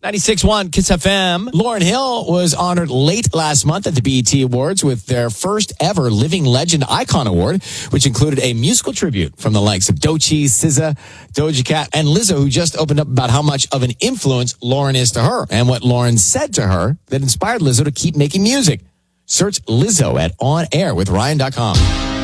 96.1 Kiss FM. Lauryn Hill was honored late last month at the BET Awards with their first ever Living Legend Icon Award, which included a musical tribute from the likes of Doechii, SZA, Doja Cat, and Lizzo, who just opened up about how much of an influence Lauryn is to her and what Lauryn said to her that inspired Lizzo to keep making music. Search Lizzo at onairwithryan.com.